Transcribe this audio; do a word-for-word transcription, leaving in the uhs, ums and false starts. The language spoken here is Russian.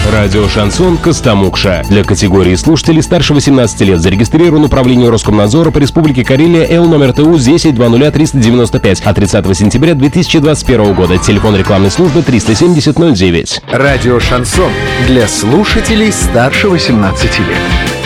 Радио «Шансон» Костомукша. Для категории слушателей старше восемнадцати лет зарегистрирован управление Роскомнадзора по Республике Карелия Л номер ТУ десять двадцать ноль триста девяносто пять от тридцатого сентября две тысячи двадцать первого года. Телефон рекламной службы триста семьдесят ноль девять. Радио «Шансон» для слушателей старше восемнадцати лет.